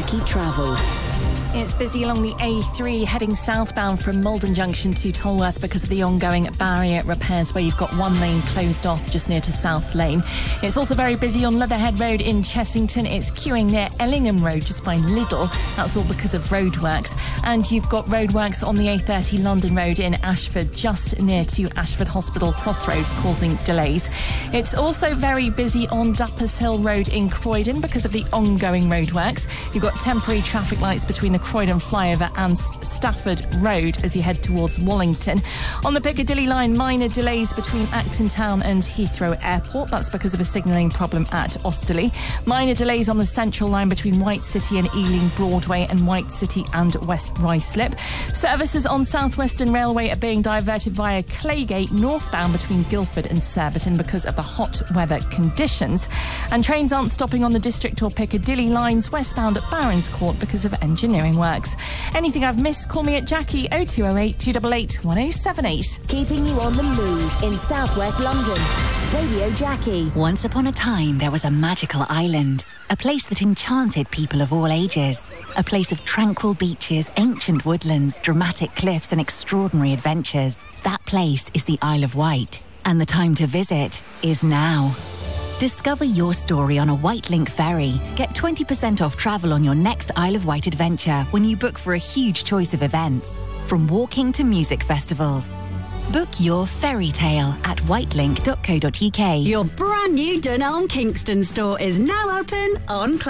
Jackie Travel. It's busy along the A3 heading southbound from Malden Junction to Tolworth because of the ongoing barrier repairs where you've got one lane closed off just near to South Lane. It's also very busy on Leatherhead Road in Chessington. It's queuing near Ellingham Road just by Lidl. That's all because of roadworks. And you've got roadworks on the A30 London Road in Ashford just near to Ashford Hospital Crossroads causing delays. It's also very busy on Duppers Hill Road in Croydon because of the ongoing roadworks. You've got temporary traffic lights between the Croydon flyover and Stafford Road as you head towards Wallington. On the Piccadilly line, minor delays between Acton Town and Heathrow Airport. That's because of a signalling problem at Osterley. Minor delays on the Central line between White City and Ealing Broadway and White City and West Ruislip. Services on South Western Railway are being diverted via Claygate northbound between Guildford and Surbiton because of the hot weather conditions. And trains aren't stopping on the District or Piccadilly lines westbound at Barons Court because of engineering works. Anything I've missed, call me at Jackie 0208 288 1078. Keeping you on the move in southwest London. Radio Jackie. Once upon a time, there was a magical island. A place that enchanted people of all ages. A place of tranquil beaches, ancient woodlands, dramatic cliffs and extraordinary adventures. That place is the Isle of Wight. And the time to visit is now. Discover your story on a Wightlink ferry. Get 20% off travel on your next Isle of Wight adventure when you book for a huge choice of events, from walking to music festivals. Book your fairy tale at wightlink.co.uk. Your brand new Dunelm Kingston store is now open on